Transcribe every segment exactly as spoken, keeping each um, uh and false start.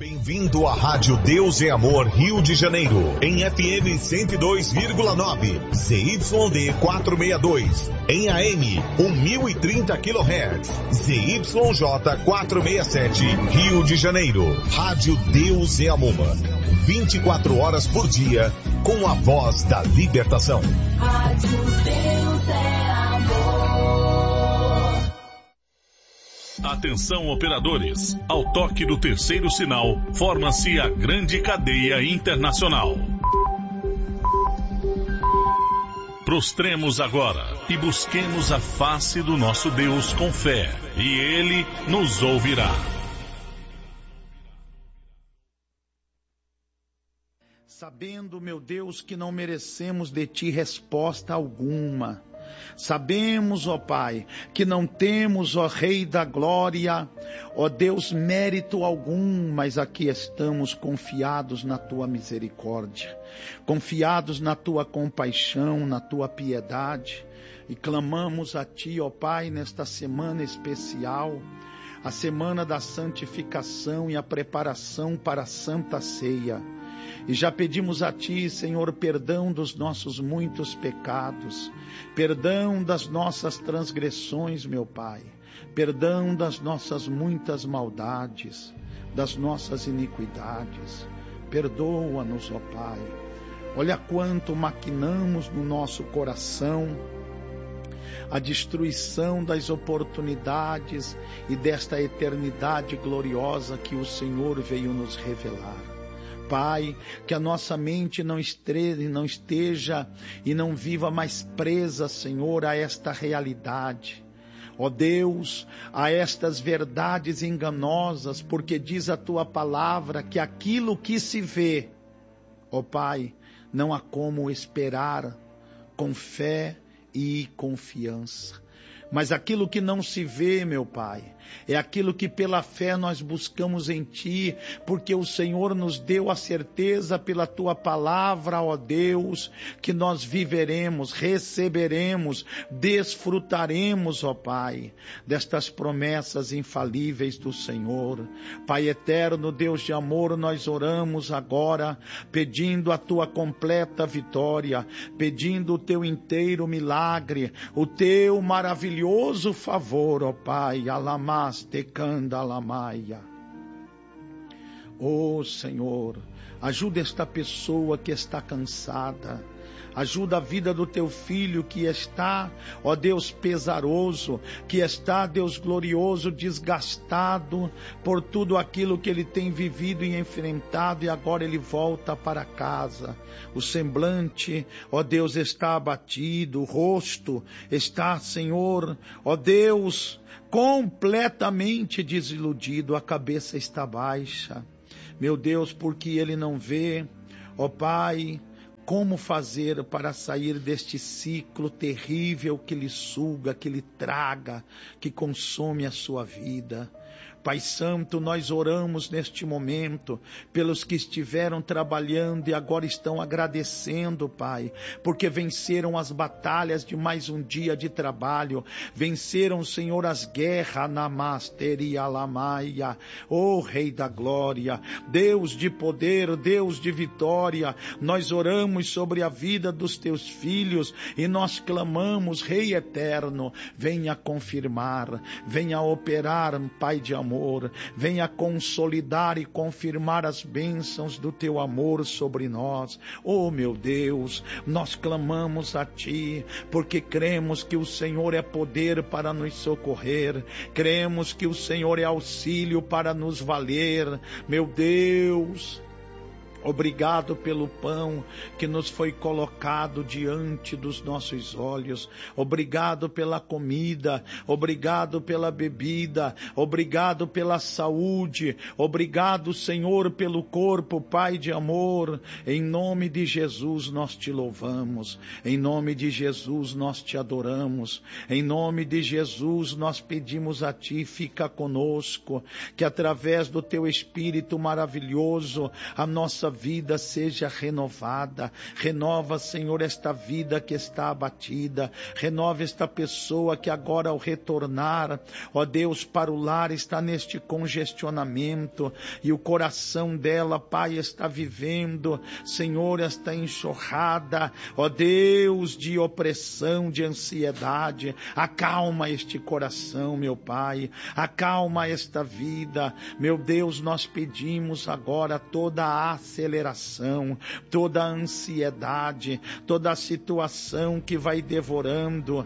Bem-vindo à Rádio Deus é Amor Rio de Janeiro, em F M cento e dois vírgula nove, Z Y D quatrocentos e sessenta e dois, em A M mil e trinta quilohertz, Z Y J quatrocentos e sessenta e sete, Rio de Janeiro. Rádio Deus é Amor, vinte e quatro horas por dia, com a voz da libertação. Rádio Deus é Amor. Atenção, operadores, ao toque do terceiro sinal, forma-se a grande cadeia internacional. Prostremos agora e busquemos a face do nosso Deus com fé, e Ele nos ouvirá. Sabendo, meu Deus, que não merecemos de Ti resposta alguma. Sabemos, ó Pai, que não temos, ó Rei da Glória, ó Deus, mérito algum, mas aqui estamos confiados na Tua misericórdia, confiados na Tua compaixão, na Tua piedade, e clamamos a Ti, ó Pai, nesta semana especial, a semana da santificação e a preparação para a Santa Ceia. E já pedimos a Ti, Senhor, perdão dos nossos muitos pecados, perdão das nossas transgressões, meu Pai, perdão das nossas muitas maldades, das nossas iniquidades. Perdoa-nos, ó Pai. Olha quanto maquinamos no nosso coração a destruição das oportunidades e desta eternidade gloriosa que o Senhor veio nos revelar. Pai, que a nossa mente não esteja, não esteja e não viva mais presa, Senhor, a esta realidade. Ó Deus, a estas verdades enganosas, porque diz a Tua palavra que aquilo que se vê, ó Pai, não há como esperar com fé e confiança. Mas aquilo que não se vê, meu Pai, é aquilo que pela fé nós buscamos em Ti, porque o Senhor nos deu a certeza pela Tua palavra, ó Deus, que nós viveremos, receberemos, desfrutaremos, ó Pai, destas promessas infalíveis do Senhor. Pai eterno, Deus de amor, nós oramos agora, pedindo a Tua completa vitória, pedindo o Teu inteiro milagre, o Teu maravilhoso favor, ó Pai, alamá. Oh Senhor, ajuda esta pessoa que está cansada, ajuda a vida do Teu filho que está, ó Deus, pesaroso, que está, Deus glorioso, desgastado por tudo aquilo que ele tem vivido e enfrentado, e agora ele volta para casa. O semblante, ó Deus, está abatido, o rosto está, Senhor, ó Deus, completamente desiludido, a cabeça está baixa. Meu Deus, porque ele não vê, ó Pai, como fazer para sair deste ciclo terrível que lhe suga, que lhe traga, que consome a sua vida. Pai Santo, nós oramos neste momento pelos que estiveram trabalhando e agora estão agradecendo, Pai, porque venceram as batalhas de mais um dia de trabalho, venceram, Senhor, as guerras, namasteria lamaia, ó Rei da Glória, Deus de poder, Deus de vitória, nós oramos sobre a vida dos Teus filhos e nós clamamos, Rei eterno, venha confirmar, venha operar, Pai de amor, venha consolidar e confirmar as bênçãos do Teu amor sobre nós. Oh meu Deus, nós clamamos a Ti, porque cremos que o Senhor é poder para nos socorrer, cremos que o Senhor é auxílio para nos valer. Meu Deus, obrigado pelo pão que nos foi colocado diante dos nossos olhos. Obrigado pela comida. Obrigado pela bebida. Obrigado pela saúde. Obrigado, Senhor, pelo corpo, Pai de amor. Em nome de Jesus nós Te louvamos. Em nome de Jesus nós Te adoramos. Em nome de Jesus nós pedimos a Ti, fica conosco, que através do Teu Espírito maravilhoso a nossa vida seja renovada. Renova, Senhor, esta vida que está abatida. Renova esta pessoa que agora ao retornar, ó Deus, para o lar está neste congestionamento e o coração dela, Pai, está vivendo, Senhor, esta enxurrada, ó Deus, de opressão, de ansiedade. Acalma este coração, meu Pai, acalma esta vida, meu Deus. Nós pedimos agora toda a aceleração, toda a ansiedade, toda a situação que vai devorando,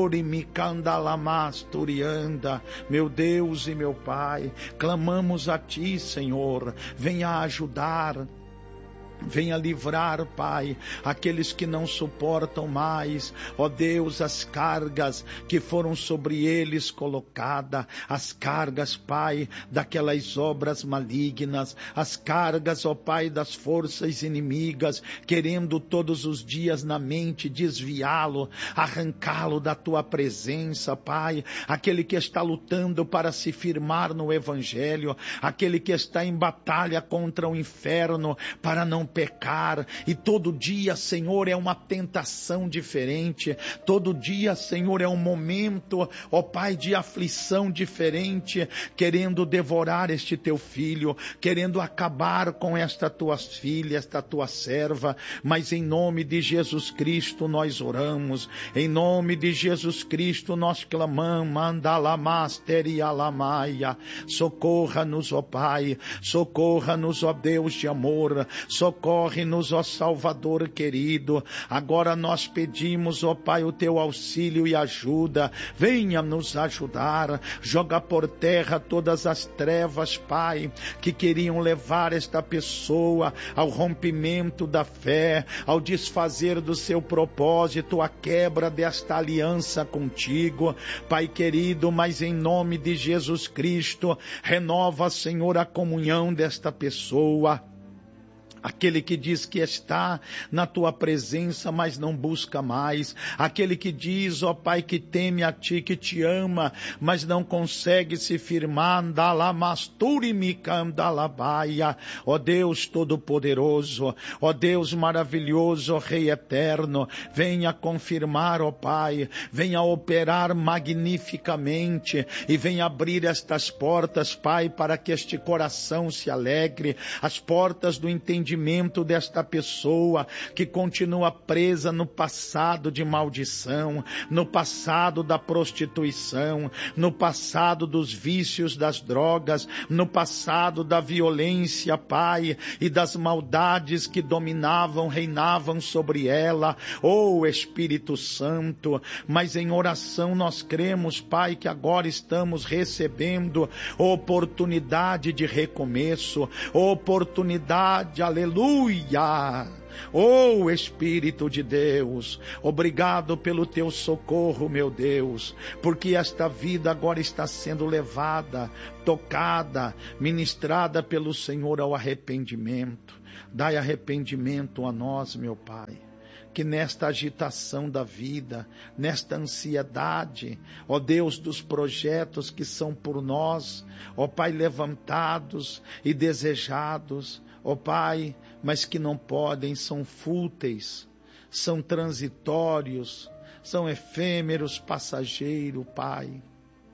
Orimicandalamas-turianda, meu Deus e meu Pai, clamamos a Ti, Senhor, venha ajudar, venha livrar, Pai, aqueles que não suportam mais, ó Deus, as cargas que foram sobre eles colocadas, as cargas, Pai, daquelas obras malignas, as cargas, ó Pai, das forças inimigas, querendo todos os dias na mente desviá-lo, arrancá-lo da Tua presença, Pai, aquele que está lutando para se firmar no Evangelho, aquele que está em batalha contra o inferno para não pecar, e todo dia, Senhor, é uma tentação diferente, todo dia, Senhor, é um momento, ó Pai, de aflição diferente, querendo devorar este Teu filho, querendo acabar com esta Tua filha, esta Tua serva, mas em nome de Jesus Cristo nós oramos, em nome de Jesus Cristo nós clamamos, Mandalamasterialamaia, socorra-nos, ó Pai, socorra-nos, ó Deus de amor, socorra Socorre-nos, ó Salvador querido. Agora nós pedimos, ó Pai, o Teu auxílio e ajuda. Venha nos ajudar. Joga por terra todas as trevas, Pai, que queriam levar esta pessoa ao rompimento da fé, ao desfazer do seu propósito, à quebra desta aliança contigo. Pai querido, mas em nome de Jesus Cristo, renova, Senhor, a comunhão desta pessoa. Aquele que diz que está na Tua presença, mas não busca mais. Aquele que diz, ó Pai, que teme a Ti, que Te ama, mas não consegue se firmar. Ó Deus Todo-Poderoso, ó Deus maravilhoso, ó Rei Eterno, venha confirmar, ó Pai, venha operar magnificamente e venha abrir estas portas, Pai, para que este coração se alegre, as portas do entendimento desta pessoa que continua presa no passado de maldição, no passado da prostituição, no passado dos vícios das drogas, no passado da violência, Pai, e das maldades que dominavam, reinavam sobre ela. Oh Espírito Santo, mas em oração nós cremos, Pai, que agora estamos recebendo oportunidade de recomeço, oportunidade, aleluia, Aleluia! Oh Espírito de Deus, obrigado pelo Teu socorro, meu Deus, porque esta vida agora está sendo levada, tocada, ministrada pelo Senhor ao arrependimento. Dai arrependimento a nós, meu Pai, que nesta agitação da vida, nesta ansiedade, ó Deus, dos projetos que são por nós, ó Pai, levantados e desejados, ó Pai, mas que não podem, são fúteis, são transitórios, são efêmeros, passageiros, Pai.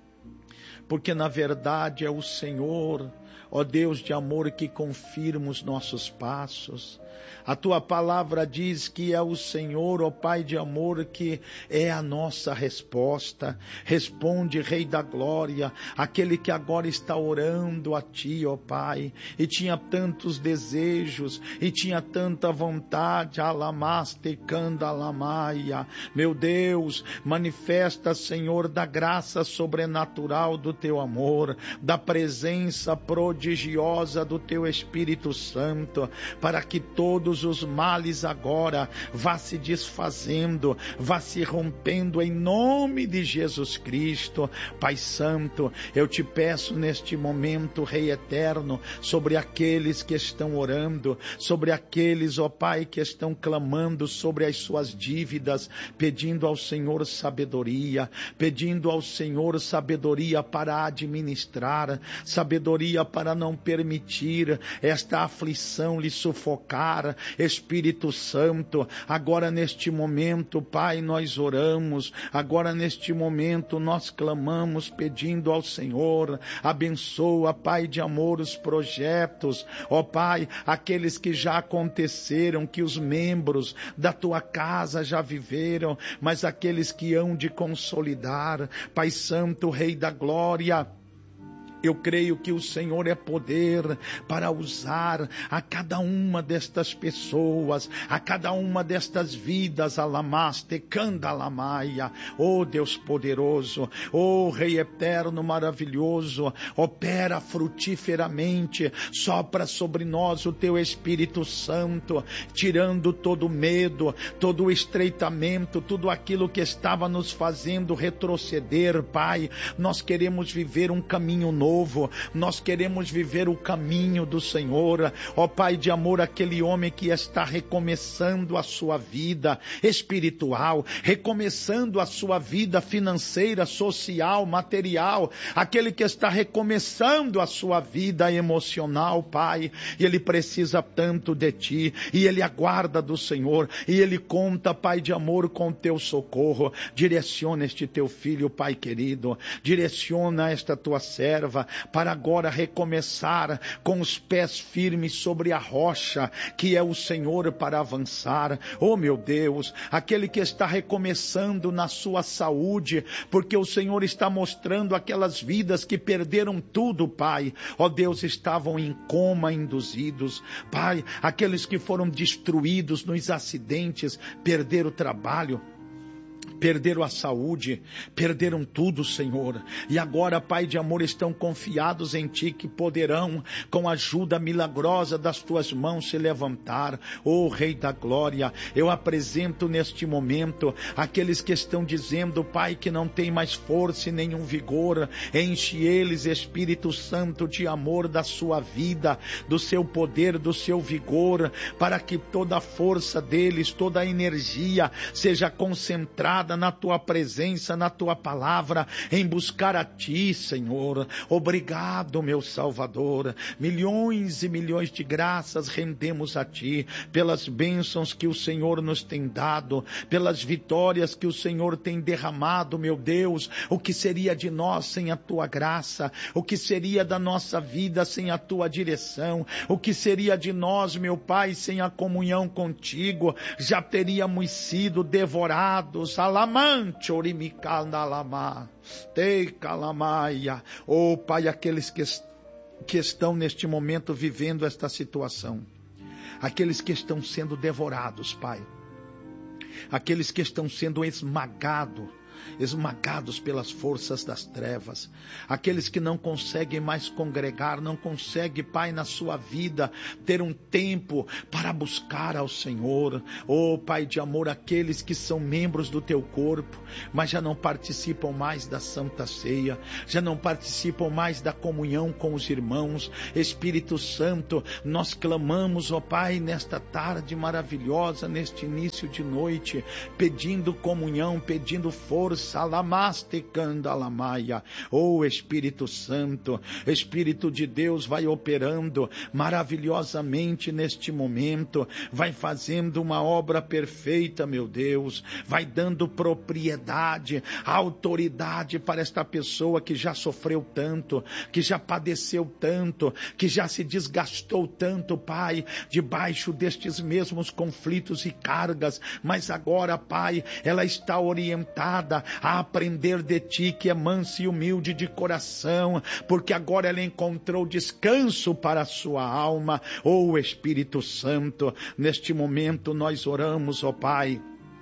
Porque na verdade é o Senhor, ó Deus de amor, que confirma os nossos passos. A Tua palavra diz que é o Senhor, ó Pai de amor, que é a nossa resposta. Responde, Rei da Glória, aquele que agora está orando a Ti, ó Pai, e tinha tantos desejos, e tinha tanta vontade, alamaste candalamaia. Meu Deus, manifesta, Senhor, da graça sobrenatural do Teu amor, da presença prodigiosa do Teu Espírito Santo, para que todos os males agora vá se desfazendo, vá se rompendo em nome de Jesus Cristo. Pai Santo, eu Te peço neste momento, Rei Eterno, sobre aqueles que estão orando, sobre aqueles, ó Pai, que estão clamando sobre as suas dívidas, pedindo ao Senhor sabedoria, pedindo ao Senhor sabedoria para administrar, sabedoria para para não permitir esta aflição lhe sufocar. Espírito Santo, agora neste momento, Pai, nós oramos, agora neste momento nós clamamos pedindo ao Senhor, abençoa, Pai de amor, os projetos, ó Pai, aqueles que já aconteceram, que os membros da tua casa já viveram, mas aqueles que hão de consolidar. Pai Santo, Rei da Glória, eu creio que o Senhor é poder para usar a cada uma destas pessoas, a cada uma destas vidas, alamaste, candalamaia, oh Deus poderoso, oh Rei eterno, maravilhoso, opera frutíferamente, sopra sobre nós o teu Espírito Santo, tirando todo medo, todo o estreitamento, tudo aquilo que estava nos fazendo retroceder, Pai. Nós queremos viver um caminho novo. Novo. Nós queremos viver o caminho do Senhor, ó Pai de amor, aquele homem que está recomeçando a sua vida espiritual, recomeçando a sua vida financeira, social, material, aquele que está recomeçando a sua vida emocional, Pai, e ele precisa tanto de Ti, e ele aguarda do Senhor, e ele conta, Pai de amor, com Teu socorro. Direciona este Teu filho, Pai querido, direciona esta Tua serva, para agora recomeçar com os pés firmes sobre a rocha, que é o Senhor, para avançar. Oh meu Deus, aquele que está recomeçando na sua saúde, porque o Senhor está mostrando aquelas vidas que perderam tudo, Pai. Oh Deus, estavam em coma induzidos, Pai, aqueles que foram destruídos nos acidentes, perderam o trabalho, perderam a saúde, perderam tudo, Senhor, e agora, Pai de amor, estão confiados em Ti, que poderão, com a ajuda milagrosa das Tuas mãos, se levantar. Oh Rei da Glória, eu apresento neste momento aqueles que estão dizendo, Pai, que não tem mais força e nenhum vigor. Enche eles, Espírito Santo, de amor da sua vida, do seu poder, do seu vigor, para que toda a força deles, toda a energia seja concentrada na Tua presença, na Tua palavra, em buscar a Ti, Senhor. Obrigado, meu Salvador. Milhões e milhões de graças rendemos a Ti, pelas bênçãos que o Senhor nos tem dado, pelas vitórias que o Senhor tem derramado, meu Deus. O que seria de nós sem a Tua graça? O que seria da nossa vida sem a Tua direção? O que seria de nós, meu Pai, sem a comunhão contigo? Já teríamos sido devorados. Alamante, orimicandalama, teikalamaia. Oh Pai, aqueles que, que estão neste momento vivendo esta situação, aqueles que estão sendo devorados, Pai, aqueles que estão sendo esmagados, esmagados pelas forças das trevas, aqueles que não conseguem mais congregar, não conseguem, Pai, na sua vida, ter um tempo para buscar ao Senhor. Oh Pai de amor, aqueles que são membros do Teu corpo, mas já não participam mais da Santa Ceia, já não participam mais da comunhão com os irmãos. Espírito Santo, nós clamamos, ó Pai, nesta tarde maravilhosa, neste início de noite, pedindo comunhão, pedindo força. Salamaste candalamaia. Oh Espírito Santo, Espírito de Deus, vai operando maravilhosamente neste momento, vai fazendo uma obra perfeita, meu Deus, vai dando propriedade, autoridade para esta pessoa que já sofreu tanto, que já padeceu tanto, que já se desgastou tanto, Pai, debaixo destes mesmos conflitos e cargas, mas agora, Pai, ela está orientada a aprender de Ti, que é manso e humilde de coração, porque agora ela encontrou descanso para a sua alma. Oh Espírito Santo, neste momento nós oramos, ó Pai.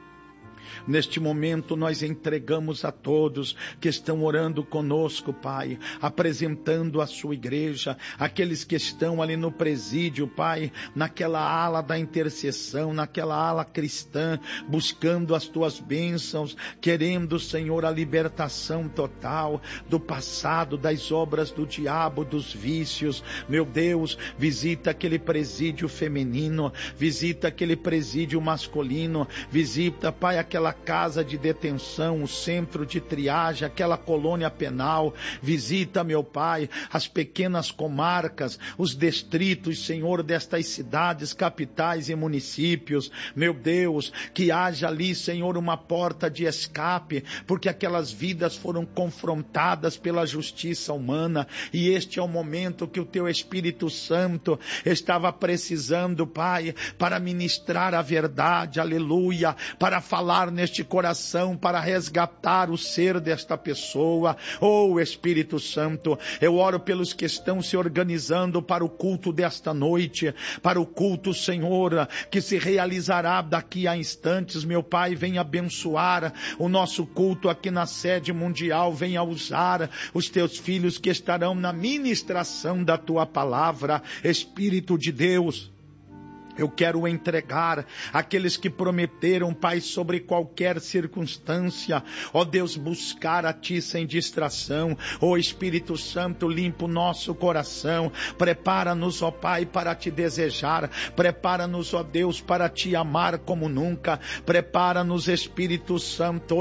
Neste momento nós entregamos a todos que estão orando conosco, Pai, apresentando a sua igreja, aqueles que estão ali no presídio, Pai, naquela ala da intercessão, naquela ala cristã, buscando as Tuas bênçãos, querendo, Senhor, a libertação total do passado, das obras do diabo, dos vícios. Meu Deus, visita aquele presídio feminino, visita aquele presídio masculino, visita, Pai, aquela aquela casa de detenção, o centro de triagem, aquela colônia penal. Visita, meu Pai, as pequenas comarcas, os distritos, Senhor, destas cidades, capitais e municípios. Meu Deus, que haja ali, Senhor, uma porta de escape, porque aquelas vidas foram confrontadas pela justiça humana, e este é o momento que o Teu Espírito Santo estava precisando, Pai, para ministrar a verdade, aleluia, para falar neste coração, para resgatar o ser desta pessoa. Oh, Espírito Santo, eu oro pelos que estão se organizando para o culto desta noite, para o culto, Senhor, que se realizará daqui a instantes. Meu Pai, venha abençoar o nosso culto aqui na sede mundial, venha usar os Teus filhos que estarão na ministração da Tua palavra. Espírito de Deus, eu quero entregar aqueles que prometeram, Pai, sobre qualquer circunstância, ó Deus, buscar a Ti sem distração. Ó Espírito Santo, limpa o nosso coração, prepara-nos, ó Pai, para Te desejar, prepara-nos, ó Deus, para Te amar como nunca, prepara-nos, Espírito Santo,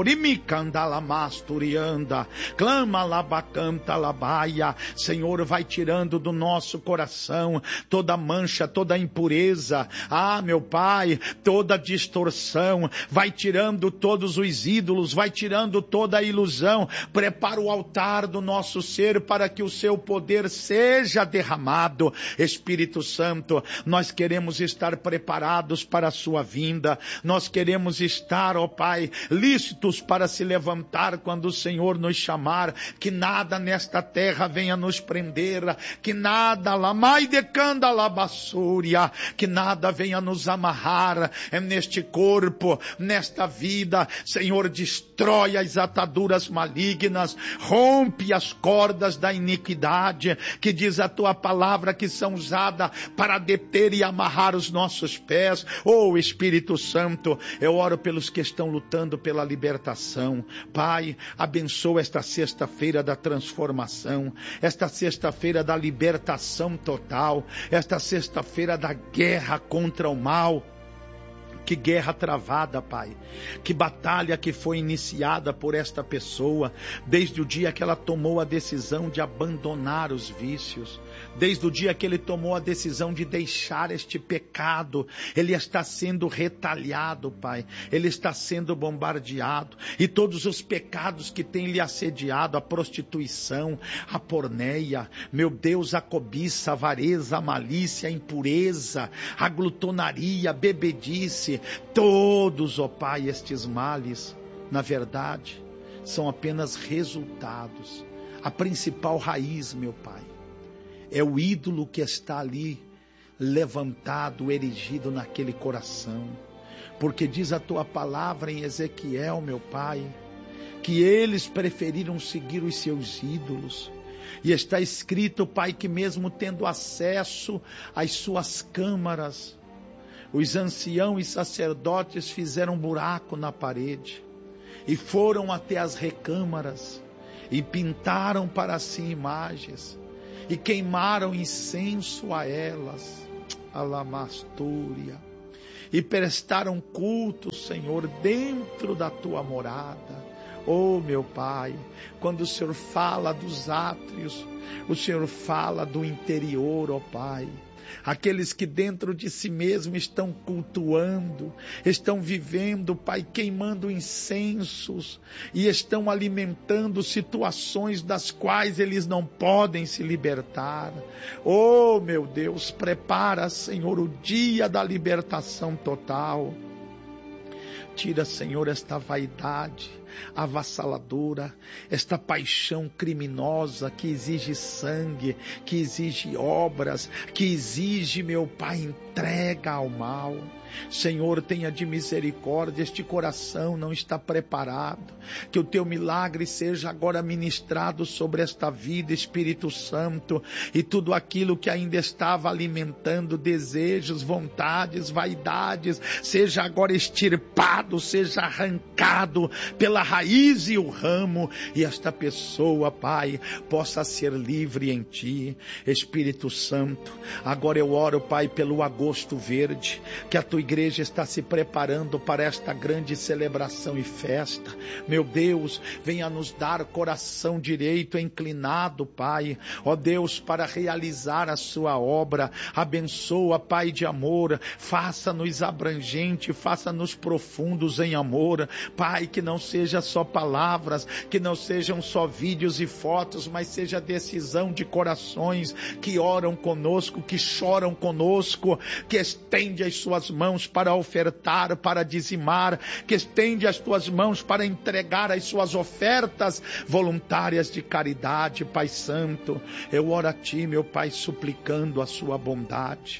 orimicandalamastorianda, clama labacanta labaia. Senhor, vai tirando do nosso coração toda mancha, toda impureza. Ah, meu Pai, toda distorção, vai tirando todos os ídolos, vai tirando toda a ilusão. Prepara o altar do nosso ser para que o Seu poder seja derramado. Espírito Santo, nós queremos estar preparados para a Sua vinda, nós queremos estar, ó Pai, lícitos para se levantar quando o Senhor nos chamar. Que nada nesta terra venha nos prender, que nada, lamai decanda labassúria, que nada venha nos amarrar neste corpo, nesta vida. Senhor, destrói as ataduras malignas, rompe as cordas da iniquidade, que diz a Tua palavra que são usadas para deter e amarrar os nossos pés. Oh, Espírito Santo, eu oro pelos que estão lutando pela libertação. Pai, abençoa esta sexta-feira da transformação, esta sexta-feira da libertação total, esta sexta-feira da guerra contra o mal. Que guerra travada, Pai, que batalha que foi iniciada por esta pessoa, desde o dia que ela tomou a decisão de abandonar os vícios, desde o dia que ele tomou a decisão de deixar este pecado. Ele está sendo retalhado, Pai, ele está sendo bombardeado, e todos os pecados que têm lhe assediado, a prostituição, a porneia, meu Deus, a cobiça, a avareza, a malícia, a impureza, a glutonaria, a bebedice, todos, ó Pai, estes males, na verdade, são apenas resultados. A principal raiz, meu Pai, é o ídolo que está ali levantado, erigido naquele coração. Porque diz a Tua palavra em Ezequiel, meu Pai, que eles preferiram seguir os seus ídolos. E está escrito, Pai, que mesmo tendo acesso às suas câmaras, os anciãos e sacerdotes fizeram um buraco na parede e foram até as recâmaras e pintaram para si imagens e queimaram incenso a elas, alamastúria, e prestaram culto, Senhor, dentro da Tua morada. Oh, meu Pai, quando o Senhor fala dos átrios, o Senhor fala do interior, ó Pai. Aqueles que dentro de si mesmo estão cultuando, estão vivendo, Pai, queimando incensos e estão alimentando situações das quais eles não podem se libertar. Oh, meu Deus, prepara, Senhor, o dia da libertação total. Tira, Senhor, esta vaidade avassaladora, esta paixão criminosa que exige sangue, que exige obras, que exige, meu Pai, entrega ao mal. Senhor, tenha de misericórdia, este coração não está preparado. Que o Teu milagre seja agora ministrado sobre esta vida, Espírito Santo, e tudo aquilo que ainda estava alimentando desejos, vontades, vaidades, seja agora extirpado, seja arrancado pela raiz e o ramo, e esta pessoa, Pai, possa ser livre em Ti. Espírito Santo, agora eu oro, Pai, pelo agosto verde, que a Tua igreja está se preparando para esta grande celebração e festa. Meu Deus, venha nos dar coração direito, inclinado, Pai, ó Deus, para realizar a Sua obra. Abençoa, Pai de amor, faça-nos abrangente, faça-nos profundos em amor, Pai, que não seja só palavras, que não sejam só vídeos e fotos, mas seja decisão de corações que oram conosco, que choram conosco, que estende as suas mãos para ofertar, para dizimar, que estende as tuas mãos para entregar as suas ofertas voluntárias de caridade. Pai Santo, eu oro a Ti, meu Pai, suplicando a sua bondade,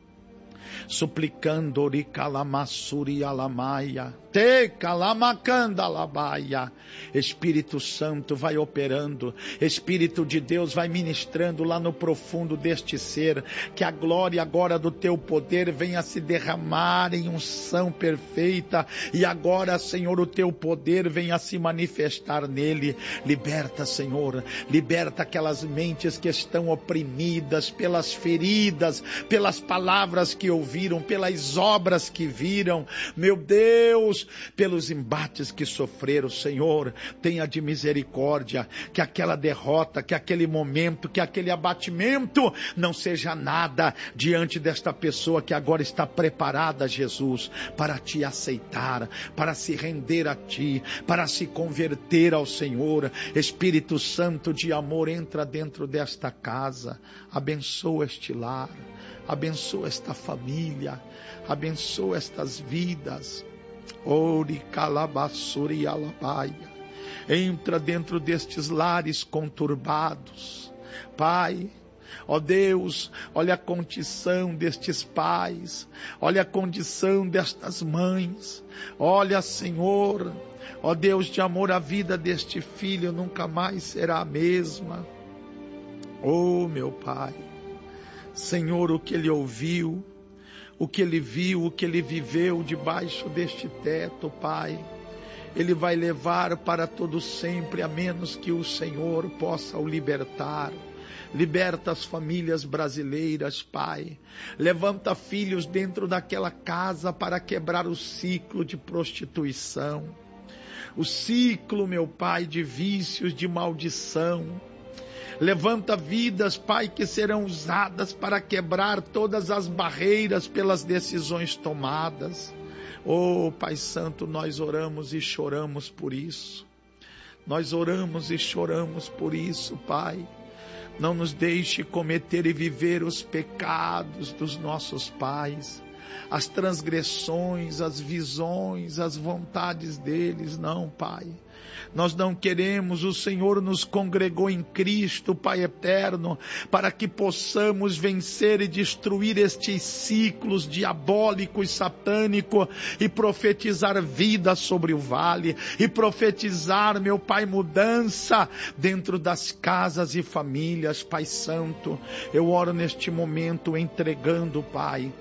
suplicando oricalamassuri alamaia, te calamacanda alabaia. Espírito Santo vai operando, Espírito de Deus vai ministrando lá no profundo deste ser, que a glória agora do Teu poder venha se derramar em unção perfeita, e agora, Senhor, o Teu poder venha se manifestar nele. Liberta, Senhor, liberta aquelas mentes que estão oprimidas pelas feridas, pelas palavras que ouviram, pelas obras que viram, meu Deus, pelos embates que sofreram. Senhor, tenha de misericórdia, que aquela derrota, que aquele momento, que aquele abatimento não seja nada diante desta pessoa que agora está preparada, Jesus, para Te aceitar, para se render a Ti, para se converter ao Senhor. Espírito Santo de amor, entra dentro desta casa, abençoa este lar, abençoa esta família, abençoa estas vidas. Ori calabassuri alabaia. Entra dentro destes lares conturbados, Pai. Ó Deus, olha a condição destes pais, olha a condição destas mães, olha, Senhor, ó Deus de amor, a vida deste filho nunca mais será a mesma. Oh, meu Pai, Senhor, o que ele ouviu, o que ele viu, o que ele viveu debaixo deste teto, Pai, ele vai levar para todo sempre, a menos que o Senhor possa o libertar. Liberta as famílias brasileiras, Pai. Levanta filhos dentro daquela casa para quebrar o ciclo de prostituição, o ciclo, meu Pai, de vícios, de maldição. Levanta vidas, Pai, que serão usadas para quebrar todas as barreiras pelas decisões tomadas. Oh, Pai Santo, nós oramos e choramos por isso. Nós oramos e choramos por isso, Pai. Não nos deixe cometer e viver os pecados dos nossos pais, as transgressões, as visões, as vontades deles. Não, Pai. Nós não queremos, o Senhor nos congregou em Cristo, Pai eterno, para que possamos vencer e destruir estes ciclos diabólicos, satânicos, e profetizar vida sobre o vale, e profetizar, meu Pai, mudança dentro das casas e famílias. Pai Santo, eu oro neste momento entregando, Pai,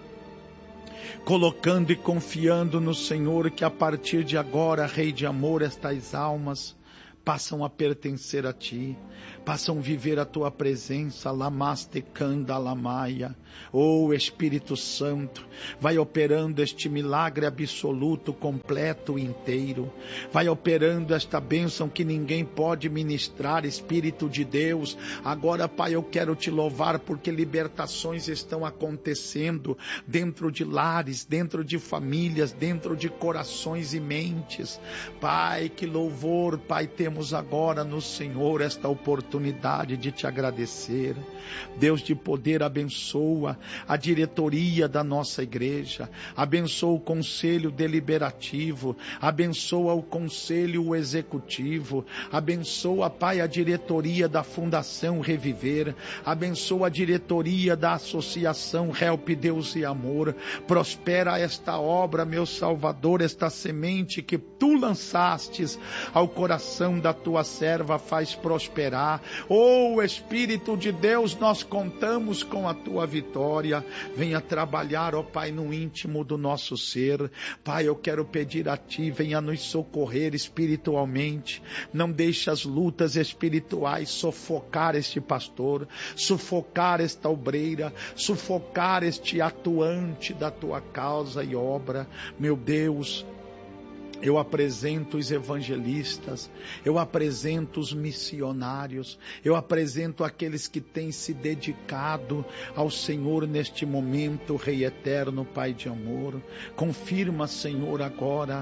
colocando e confiando no Senhor, que a partir de agora, Rei de amor, estas almas passam a pertencer a Ti, passam a viver a Tua presença. Lamastecanda lamaia. Oh, Espírito Santo, vai operando este milagre absoluto, completo e inteiro. Vai operando esta bênção que ninguém pode ministrar, Espírito de Deus. Agora, Pai, eu quero Te louvar porque libertações estão acontecendo dentro de lares, dentro de famílias, dentro de corações e mentes. Pai, que louvor, Pai, temos agora no Senhor esta oportunidade de Te agradecer. Deus de poder, abençoa a diretoria da nossa igreja, abençoa o conselho deliberativo, abençoa o conselho executivo, abençoa, Pai, a diretoria da Fundação Reviver, abençoa a diretoria da Associação Help Deus e Amor. Prospera esta obra, meu Salvador, esta semente que Tu lançastes ao coração mão da tua serva faz prosperar. Oh, Espírito de Deus, nós contamos com a tua vitória. Venha trabalhar, ó Pai, no íntimo do nosso ser. Pai, eu quero pedir a ti, venha nos socorrer espiritualmente. Não deixe as lutas espirituais sufocar este pastor, sufocar esta obreira, sufocar este atuante da tua causa e obra. Meu Deus, eu apresento os evangelistas, eu apresento os missionários, eu apresento aqueles que têm se dedicado ao Senhor neste momento, Rei eterno, Pai de amor. Confirma, Senhor, agora,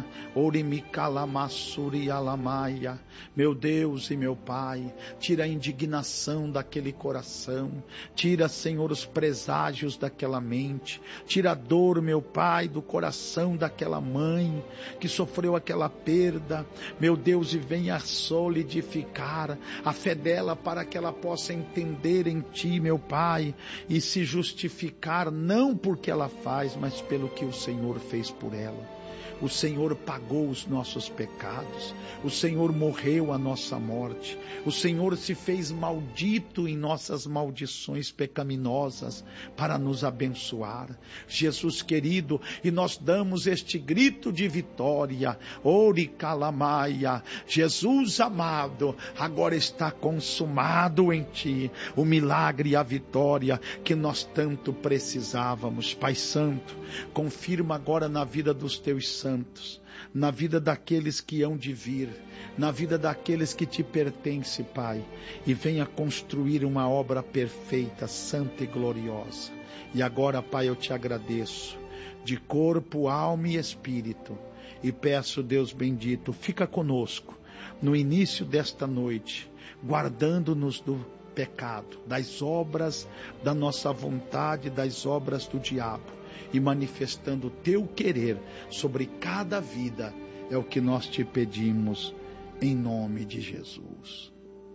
Orimikalamasuri Alamaia, meu Deus e meu Pai, tira a indignação daquele coração, tira, Senhor, os preságios daquela mente, tira a dor, meu Pai, do coração daquela mãe que sofreu aquela perda, meu Deus, e venha solidificar a fé dela para que ela possa entender em ti, meu Pai, e se justificar não porque ela faz, mas pelo que o Senhor fez por ela. O Senhor pagou os nossos pecados, o Senhor morreu a nossa morte, o Senhor se fez maldito em nossas maldições pecaminosas para nos abençoar. Jesus querido, e nós damos este grito de vitória, Oricalamaia, Jesus amado, agora está consumado em ti o milagre e a vitória que nós tanto precisávamos. Pai Santo, confirma agora na vida dos teus santos, santos, na vida daqueles que hão de vir, na vida daqueles que te pertencem, Pai, e venha construir uma obra perfeita, santa e gloriosa. E agora, Pai, eu te agradeço, de corpo, alma e espírito, e peço, Deus bendito, fica conosco, no início desta noite, guardando-nos do pecado, das obras da nossa vontade, das obras do diabo, e manifestando o teu querer sobre cada vida, é o que nós te pedimos, em nome de Jesus.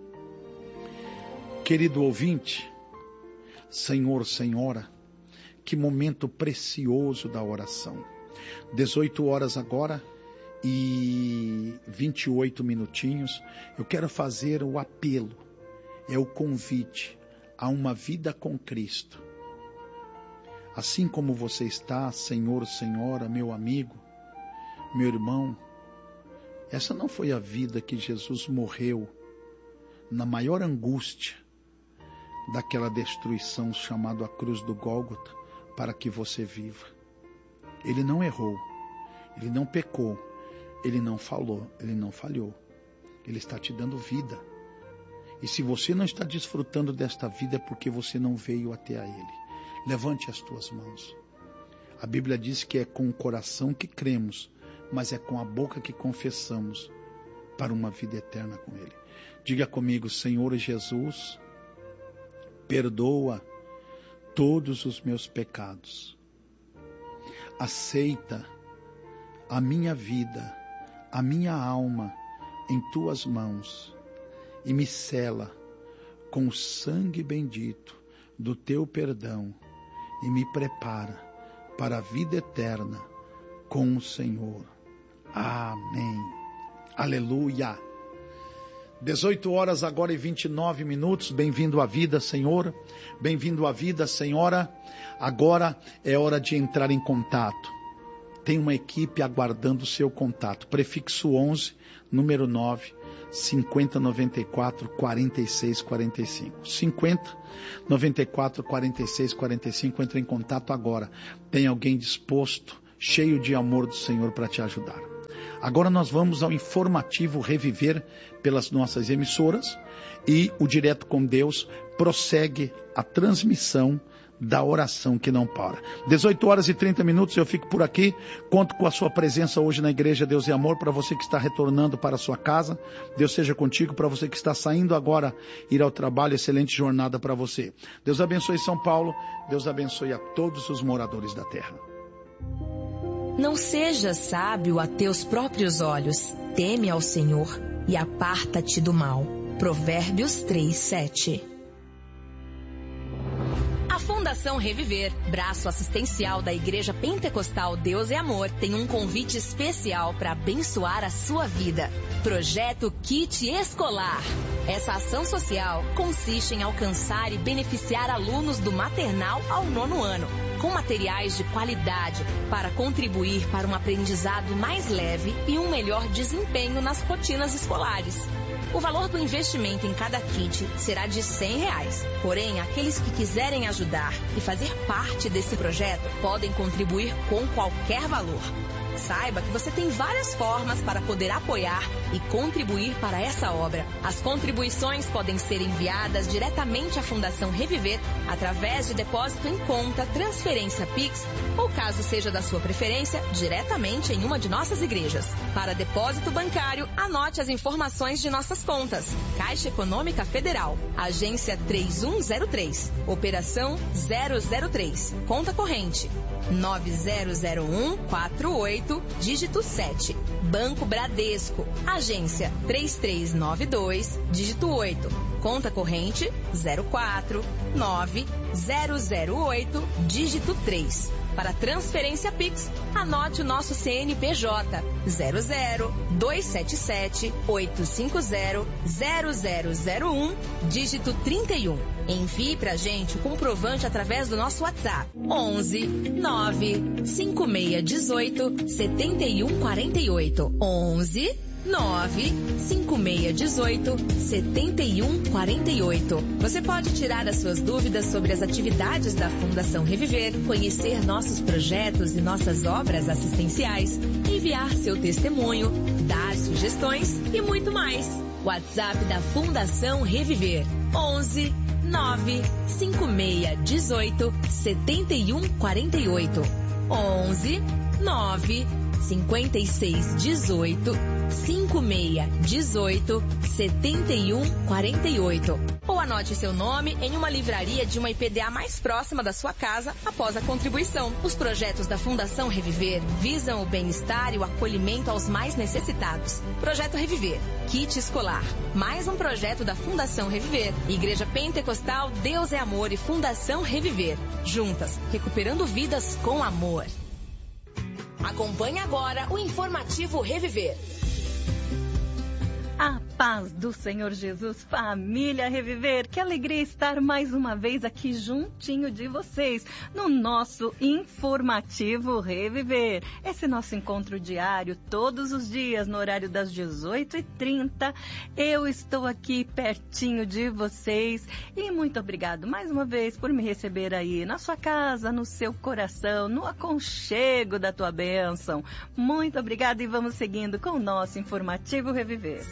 Querido ouvinte, Senhor, Senhora, que momento precioso da oração. dezoito horas agora e vinte e oito minutinhos, eu quero fazer o apelo, é o convite a uma vida com Cristo. Assim como você está, Senhor, Senhora, meu amigo, meu irmão, essa não foi a vida que Jesus morreu na maior angústia daquela destruição chamada a cruz do Gólgota para que você viva. Ele não errou, ele não pecou, ele não falou, ele não falhou. Ele está te dando vida. E se você não está desfrutando desta vida é porque você não veio até a Ele. Levante as tuas mãos. A Bíblia diz que é com o coração que cremos, mas é com a boca que confessamos para uma vida eterna com Ele. Diga comigo, Senhor Jesus, perdoa todos os meus pecados. Aceita a minha vida, a minha alma em tuas mãos e me sela com o sangue bendito do teu perdão e me prepara para a vida eterna com o Senhor. Amém. Aleluia. dezoito horas agora e vinte e nove minutos. Bem-vindo à vida, Senhor. Bem-vindo à vida, Senhora. Agora é hora de entrar em contato. Tem uma equipe aguardando o seu contato. Prefixo onze, número nove, cinquenta, noventa e quatro, quarenta e seis, quarenta e cinco. cinquenta, noventa e quatro, quarenta e seis, quarenta e cinco. Entre em contato agora. Tem alguém disposto, cheio de amor do Senhor para te ajudar. Agora nós vamos ao informativo Reviver pelas nossas emissoras e o Direto com Deus prossegue a transmissão da oração que não para. dezoito horas e trinta minutos, eu fico por aqui. Conto com a sua presença hoje na Igreja Deus e Amor. Para você que está retornando para a sua casa, Deus seja contigo. Para você que está saindo agora, ir ao trabalho, excelente jornada para você. Deus abençoe São Paulo. Deus abençoe a todos os moradores da terra. Não sejas sábio a teus próprios olhos. Teme ao Senhor e aparta-te do mal. Provérbios três, sete. A Fundação Fundação Reviver, braço assistencial da Igreja Pentecostal Deus é Amor, tem um convite especial para abençoar a sua vida. Projeto Kit Escolar. Essa ação social consiste em alcançar e beneficiar alunos do maternal ao nono ano, com materiais de qualidade para contribuir para um aprendizado mais leve e um melhor desempenho nas rotinas escolares. O valor do investimento em cada kit será de cem reais. Porém, aqueles que quiserem ajudar e fazer parte desse projeto podem contribuir com qualquer valor. Saiba que você tem várias formas para poder apoiar e contribuir para essa obra. As contribuições podem ser enviadas diretamente à Fundação Reviver através de depósito em conta, transferência Pix ou, caso seja da sua preferência, diretamente em uma de nossas igrejas. Para depósito bancário, anote as informações de nossas contas. Caixa Econômica Federal, agência três um zero três, operação zero zero três, conta corrente nove zero zero um quatro oito, dígito sete. Banco Bradesco, agência três três nove dois, dígito oito. Conta corrente zero quatro nove zero zero oito, dígito três. Para transferência Pix, anote o nosso C N P J zero zero dois sete sete oito cinco zero zero zero zero um, dígito trinta e um. Envie pra gente o comprovante através do nosso WhatsApp onze nove cinco seis um oito sete um quatro oito onze nove cinco seis um oito sete um quatro oito. Você pode tirar as suas dúvidas sobre as atividades da Fundação Reviver, conhecer nossos projetos e nossas obras assistenciais, enviar seu testemunho, dar sugestões e muito mais. WhatsApp da Fundação Reviver onze nove cinco seis um oito sete um quatro oito onze nove cinco seis um oito cinco seis um oito sete um quatro oito. Ou anote seu nome em uma livraria de uma I P D A mais próxima da sua casa após a contribuição. Os projetos da Fundação Reviver visam o bem-estar e o acolhimento aos mais necessitados. Projeto Reviver, Kit Escolar. Mais um projeto da Fundação Reviver, Igreja Pentecostal Deus é Amor e Fundação Reviver. Juntas, recuperando vidas com amor. Acompanhe agora o informativo Reviver. A paz do Senhor Jesus, família Reviver, que alegria estar mais uma vez aqui juntinho de vocês no nosso informativo Reviver. Esse nosso encontro diário, todos os dias, no horário das dezoito e trinta. Eu estou aqui pertinho de vocês e muito obrigado mais uma vez por me receber aí na sua casa, no seu coração, no aconchego da tua bênção. Muito obrigada e vamos seguindo com o nosso informativo Reviver.